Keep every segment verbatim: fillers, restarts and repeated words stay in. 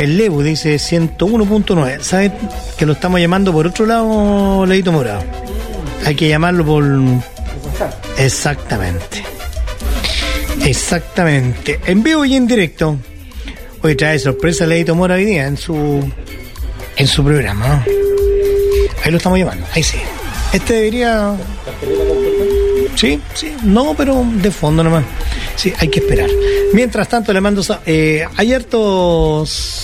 El Lebu dice ciento uno punto nueve. ¿Sabes que lo estamos llamando por otro lado, Leito Morado? Hay que llamarlo por... Exactamente. Exactamente. En vivo y en directo. Hoy trae sorpresa Leito Mora hoy día en su... En su programa, ¿no? Ahí lo estamos llamando. Ahí sí. Este debería... Sí, sí. No, pero de fondo nomás. Sí, hay que esperar. Mientras tanto, le mando... Eh, hay hartos...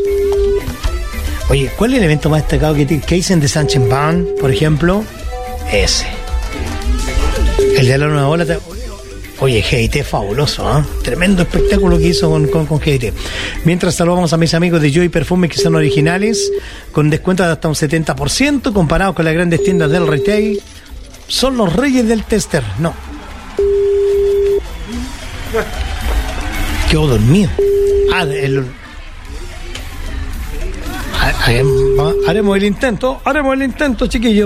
Oye, ¿cuál es el evento más destacado que, que dicen de Sánchez Band, por ejemplo? Ese. El de la nueva ola. Te... Oye, G I T fabuloso, ¿eh? Tremendo espectáculo que hizo con, con, con G I T. Mientras saludamos a mis amigos de Joy Perfumes, que son originales, con descuento de hasta un setenta por ciento, comparados con las grandes tiendas del retail. Son los reyes del tester. No. Quedó dormido. Ah, el... Haremos el intento, haremos el intento, chiquillo.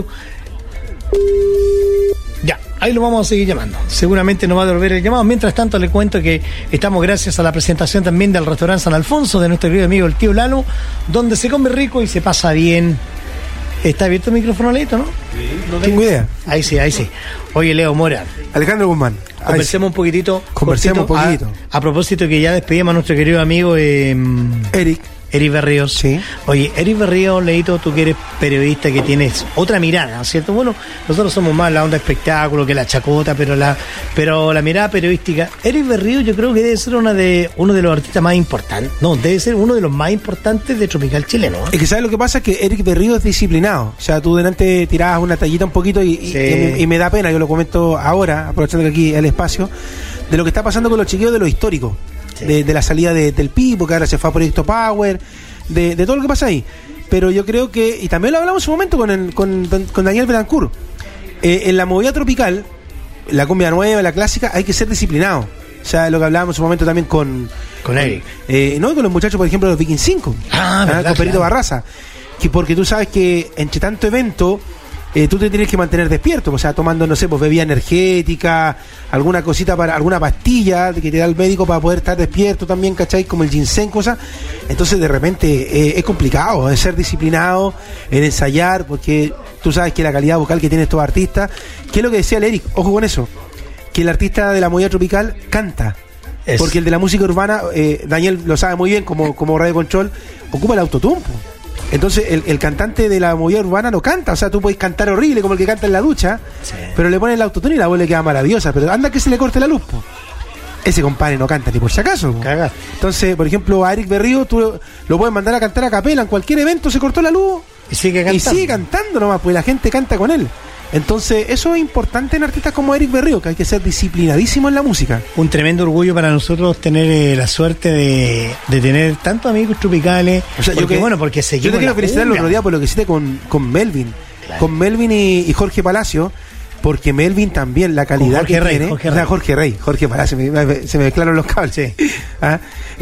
Ya, ahí lo vamos a seguir llamando. Seguramente nos va a devolver el llamado. Mientras tanto, le cuento que estamos gracias a la presentación también del restaurante San Alfonso, de nuestro querido amigo el tío Lalo, donde se come rico y se pasa bien. ¿Está abierto el micrófono, Leito, no? Sí, no tengo idea. Ahí sí, ahí sí. Oye, Leo Mora. Alejandro Guzmán. Conversemos un poquitito. Conversemos un poquitito. A, a propósito que ya despedimos a nuestro querido amigo eh, Eric. Eric Berríos. Sí. Oye, Eric Berríos, Leito, tú que eres periodista, que tienes otra mirada, ¿cierto? Bueno, nosotros somos más la onda espectáculo que la chacota, pero la pero la mirada periodística. Eric Berríos yo creo que debe ser una de uno de los artistas más importantes. No, debe ser uno de los más importantes de Tropical chileno, ¿eh? Es que ¿sabes lo que pasa? Que Eric Berríos es disciplinado. O sea, tú delante tirabas una tallita un poquito y, sí. y, y, me, y me da pena, yo lo comento ahora, aprovechando que aquí el espacio, de lo que está pasando con los chiquillos de lo histórico. Sí. De, de la salida de, del Pipo, que ahora se fue a Proyecto Power, de, de todo lo que pasa ahí. Pero yo creo que, y también lo hablamos en su momento con, el, con, con Daniel Betancourt, eh, en la movida tropical, la cumbia nueva, la clásica, hay que ser disciplinado. O sea, lo que hablábamos en su momento también con... Con Eric. Eh, no, con los muchachos, por ejemplo, de los Viking cinco. Ah, ¿ah? verdad, Con Perito claro. Barraza. Que porque tú sabes que entre tanto evento... Eh, tú te tienes que mantener despierto, o sea, tomando, no sé, pues bebida energética, alguna cosita para, alguna pastilla que te da el médico para poder estar despierto también, ¿cachai? Como el ginseng, cosas. Entonces, de repente, eh, es complicado, es ser disciplinado, en ensayar, porque tú sabes que la calidad vocal que tiene estos artistas, ¿qué es lo que decía el Eric? Ojo con eso, que el artista de la movida tropical canta. Es. Porque el de la música urbana, eh, Daniel lo sabe muy bien, como, como Radio Control, ocupa el autotune. Entonces el, el cantante de la movida urbana no canta, o sea, tú puedes cantar horrible como el que canta en la ducha, sí. Pero le ponen el autotune y la voz le queda maravillosa, pero anda que se le corte la luz, po. Ese compadre no canta ni por si acaso, po. Cagaste. Entonces, por ejemplo, a Eric Berríos tú lo, lo puedes mandar a cantar a capela en cualquier evento, se cortó la luz y sigue cantando, y sigue cantando nomás, pues la gente canta con él. Entonces, eso es importante en artistas como Eric Berríos, que hay que ser disciplinadísimo en la música. Un tremendo orgullo para nosotros tener eh, la suerte de, de tener tantos amigos tropicales. O sea, porque, yo que, bueno, porque seguimos. Yo te quiero felicitar el otro día por lo que hiciste con, con Melvin, claro. Con Melvin y, y Jorge Palacio, porque Melvin también, la calidad que Rey, tiene. Jorge o sea, Rey. Jorge Rey, Jorge Palacio, me, me, se me mezclaron los cables. Sí. ¿Ah?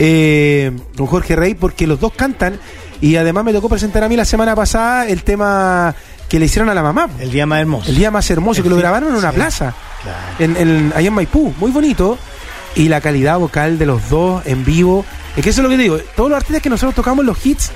Eh, con Jorge Rey, porque los dos cantan, y además me tocó presentar a mí la semana pasada el tema que le hicieron a la mamá. El día más hermoso. El día más hermoso, el que lo grabaron en una sí. plaza. Claro. En, en, allá en Maipú, muy bonito. Y la calidad vocal de los dos en vivo. Es que eso es lo que te digo. Todos los artistas que nosotros tocamos los hits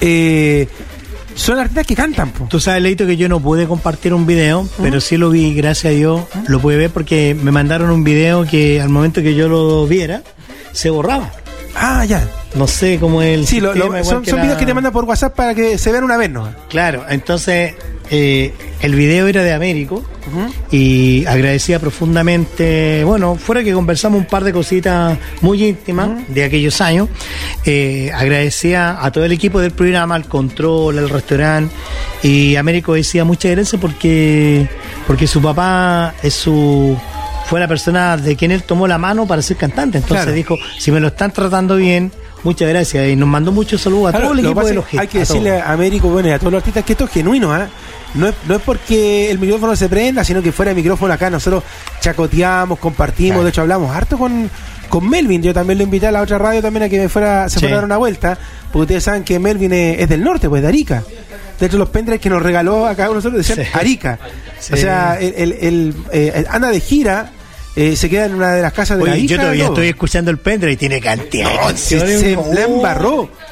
eh, son artistas que cantan, po. Tú sabes, Leito, que yo no pude compartir un video, ¿Mm? Pero sí lo vi, gracias a Dios, ¿Mm? Lo pude ver porque me mandaron un video que al momento que yo lo viera, se borraba. Ah, ya. No sé cómo es el sí, lo, lo, son, que son la... videos que te mandan por WhatsApp para que se vean una vez, ¿no? Claro, entonces eh, el video era de Américo uh-huh. Y agradecía profundamente, bueno, fuera que conversamos un par de cositas muy íntimas uh-huh. de aquellos años, eh, agradecía a todo el equipo del programa, al control, al restaurante, y Américo decía muchas gracias porque, porque su papá es su... fue la persona de quien él tomó la mano para ser cantante. Entonces claro. Dijo, si me lo están tratando bien, muchas gracias. Y nos mandó muchos saludos a claro, todo el equipo de los hits. Hay que decirle a, a Américo, bueno, y a todos los artistas que esto es genuino, ¿eh? No es, no es porque el micrófono se prenda, sino que fuera de micrófono acá nosotros chacoteamos, compartimos, claro. De hecho hablamos harto con, con Melvin. Yo también lo invité a la otra radio también a que me fuera, se sí. fuera a dar una vuelta, porque ustedes saben que Melvin es, es del norte, pues de Arica. De hecho, los pendrives que nos regaló a cada uno de nosotros decían sí. Arica. Sí. O sea, el, el, el, eh, anda de gira. Eh, se queda en una de las casas de Oye, la hija. Yo todavía estoy escuchando el pendrive y tiene cantidad de no, canciones. Se, se uh, la embarró.